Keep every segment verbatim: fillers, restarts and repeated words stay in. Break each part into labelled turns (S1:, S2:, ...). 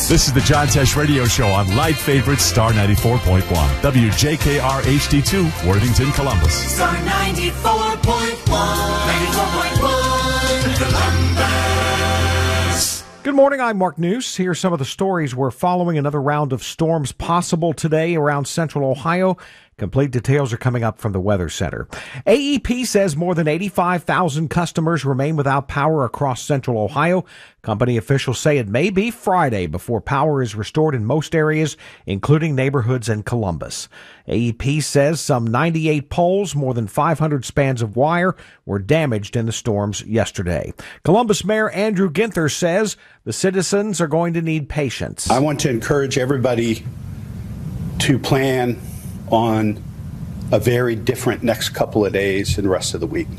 S1: This is the John Tesh Radio Show on Light Favorite Star ninety-four point one. W J K R H D two, Worthington, Columbus.
S2: Star ninety-four point one. ninety-four point one, Columbus.
S3: Good morning, I'm Mark News. Here's some of the stories we're following. Another round of storms possible today around central Ohio. Complete details are coming up from the Weather Center. A E P says more than eighty-five thousand customers remain without power across central Ohio. Company officials say it may be Friday before power is restored in most areas, including neighborhoods in Columbus. A E P says some ninety-eight poles, more than five hundred spans of wire, were damaged in the storms yesterday. Columbus Mayor Andrew Ginther says the citizens are going to need patience.
S4: I want to encourage everybody to plan on a very different next couple of days and the rest of the week.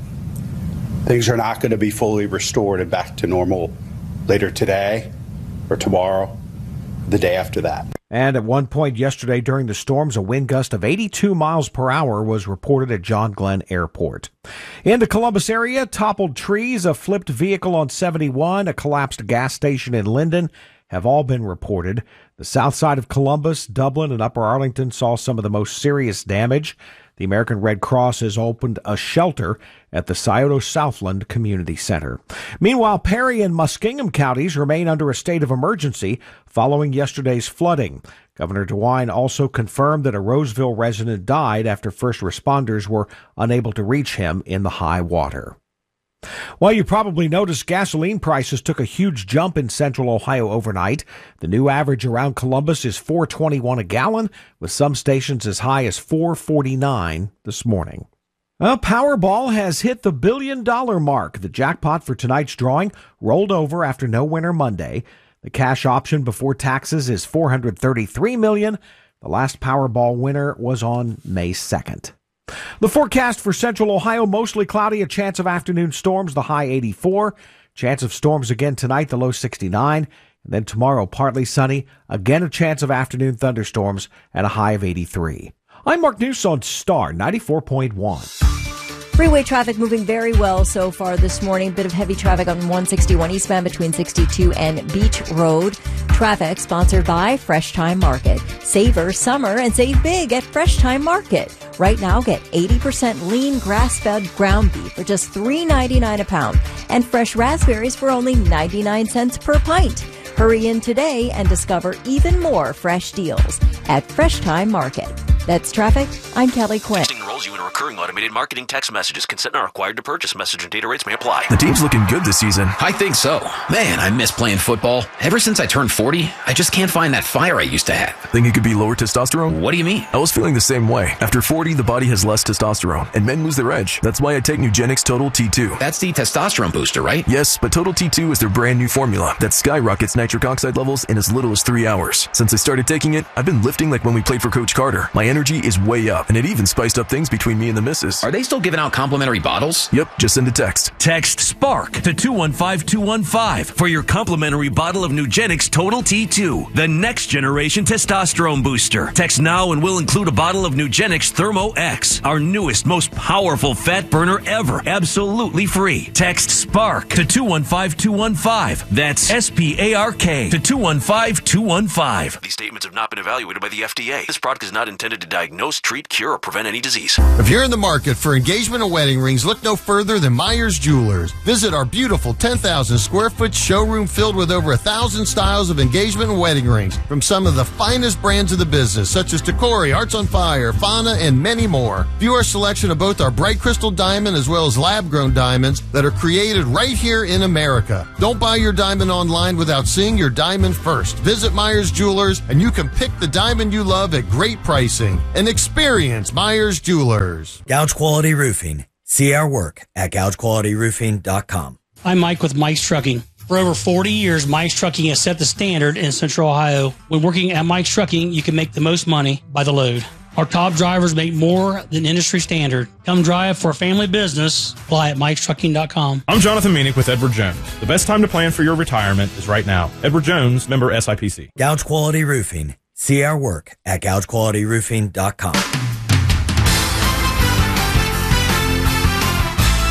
S4: Things are not going to be fully restored and back to normal later today or tomorrow, the day after that.
S3: And at one point yesterday during the storms, a wind gust of eighty-two miles per hour was reported at John Glenn Airport. In the Columbus area, toppled trees, a flipped vehicle on seventy-one, a collapsed gas station in Linden have all been reported. The south side of Columbus, Dublin, and Upper Arlington saw some of the most serious damage. The American Red Cross has opened a shelter at the Scioto Southland Community Center. Meanwhile, Perry and Muskingum counties remain under a state of emergency following yesterday's flooding. Governor DeWine also confirmed that a Roseville resident died after first responders were unable to reach him in the high water. Well, you probably noticed gasoline prices took a huge jump in central Ohio overnight. The new average around Columbus is four twenty-one a gallon, with some stations as high as four forty-nine this morning. Well, Powerball has hit the billion-dollar mark. The jackpot for tonight's drawing rolled over after no winner Monday. The cash option before taxes is four hundred thirty-three million dollars. The last Powerball winner was on May second. The forecast for central Ohio, mostly cloudy, a chance of afternoon storms, the high eighty-four. Chance of storms again tonight, the low sixty-nine. And then tomorrow, partly sunny, again a chance of afternoon thunderstorms and a high of eighty-three. I'm Mark News on Star ninety-four point one.
S5: Freeway traffic moving very well so far this morning. Bit of heavy traffic on one sixty-one eastbound between sixty-two and Beach Road. Traffic sponsored by Fresh Time Market. Savor summer and save big at Fresh Time Market. Right now, get eighty percent lean grass-fed ground beef for just three ninety-nine a pound and fresh raspberries for only ninety-nine cents per pint. Hurry in today and discover even more fresh deals at Fresh Time Market. That's traffic. I'm Kelly Quinn.
S6: Texting enrolls you in a recurring automated marketing text messages. Consent not required to purchase. Message and data rates may apply.
S7: The team's looking good this season.
S8: I think so. Man, I miss playing football. Ever since I turned forty, I just can't find that fire I used to have.
S7: Think it could be lower testosterone?
S8: What do you mean?
S7: I was feeling the same way. After forty, the body has less testosterone, and men lose their edge. That's why I take Nugenix Total T two.
S8: That's the testosterone booster, right?
S7: Yes, but Total T two is their brand new formula that skyrockets nitric oxide levels in as little as three hours. Since I started taking it, I've been lifting like when we played for Coach Carter. My energy is way up, and it even spiced up things between me and the missus.
S8: Are they still giving out complimentary bottles?
S7: Yep, just send a text.
S9: Text SPARK to two one five two one five for your complimentary bottle of Nugenix Total T two, the next generation testosterone booster. Text now and we'll include a bottle of Nugenix Thermo X, our newest, most powerful fat burner ever, absolutely free. Text SPARK to two one five two one five. That's S P A R K to two one five two one five.
S6: These statements have not been evaluated by the F D A. This product is not intended to diagnose, treat, cure, or prevent any disease.
S10: If you're in the market for engagement and wedding rings, look no further than Myers Jewelers. Visit our beautiful ten thousand square foot showroom filled with over a thousand styles of engagement and wedding rings from some of the finest brands of the business, such as Tacori, Hearts on Fire, Fauna, and many more. View our selection of both our bright crystal diamond as well as lab-grown diamonds that are created right here in America. Don't buy your diamond online without seeing your diamond first. Visit Myers Jewelers, and you can pick the diamond you love at great pricing. And experience Myers Jewelers.
S11: Gouge Quality Roofing. See our work at gouge quality roofing dot com.
S12: I'm Mike with Mike's Trucking. For over forty years, Mike's Trucking has set the standard in Central Ohio. When working at Mike's Trucking, you can make the most money by the load. Our top drivers make more than industry standard. Come drive for a family business. Apply at mikes trucking dot com.
S13: I'm Jonathan Meanick with Edward Jones. The best time to plan for your retirement is right now. Edward Jones, member S I P C.
S11: Gouge Quality Roofing. See our work at gouge quality roofing dot com.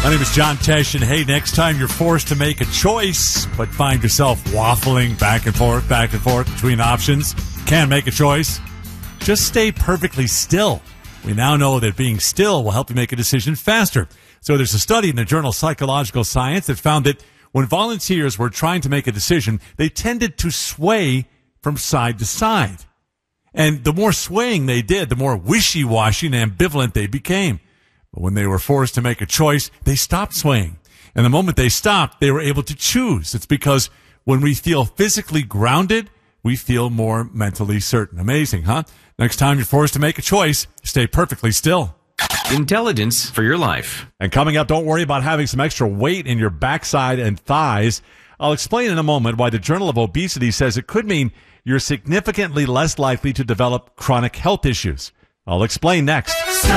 S1: My name is John Tesh, and hey, next time you're forced to make a choice, but find yourself waffling back and forth, back and forth between options, can't make a choice, just stay perfectly still. We now know that being still will help you make a decision faster. So there's a study in the journal Psychological Science that found that when volunteers were trying to make a decision, they tended to sway from side to side. And the more swaying they did, the more wishy-washy and ambivalent they became. But when they were forced to make a choice, they stopped swaying. And the moment they stopped, they were able to choose. It's because when we feel physically grounded, we feel more mentally certain. Amazing, huh? Next time you're forced to make a choice, stay perfectly still.
S6: Intelligence for your life.
S1: And coming up, don't worry about having some extra weight in your backside and thighs. I'll explain in a moment why the Journal of Obesity says it could mean you're significantly less likely to develop chronic health issues. I'll explain next.